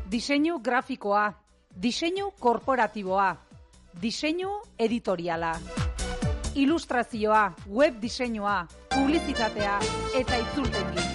Diseinu grafikoa, diseinu korporatiboa, diseinu editoriala, ilustrazioa, web diseinua, publizitatea eta itzulpengin.